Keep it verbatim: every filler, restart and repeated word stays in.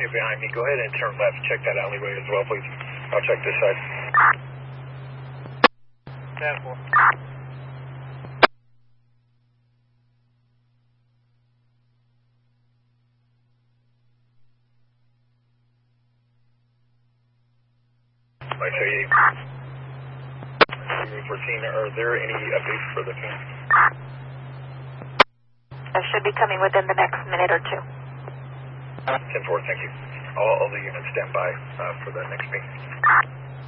you behind me. Go ahead and turn left. Check that alleyway as well, please. I'll check this side. ten four. I show you. fourteen, are there any updates for the team? That should be coming within the next minute or two. ten four, thank you. All, all the units stand by uh, for the next meeting.